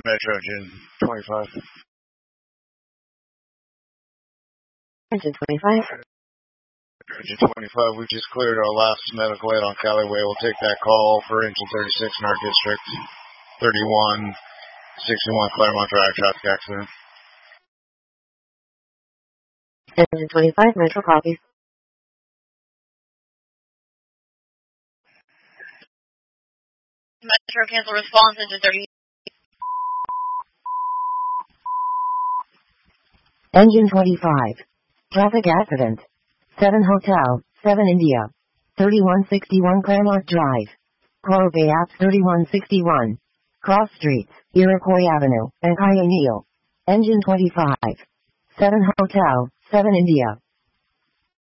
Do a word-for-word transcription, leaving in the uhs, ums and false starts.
Metro, Engine twenty-five. Engine twenty-five. Engine twenty-five, we just cleared our last medical aid on Callaway. We'll take that call for Engine thirty-six in our district. thirty-one sixty-one Claremont Drive, traffic accident. Engine twenty-five, Metro copy. Metro cancel response, Engine thirty. Engine twenty-five. Traffic accident. seven Hotel, seven India. thirty-one sixty-one Claremont Drive. Coral Bay Apps thirty-one sixty-one. Cross Streets, Iroquois Avenue, and Kyoneal. Engine twenty-five. seven Hotel, seven India.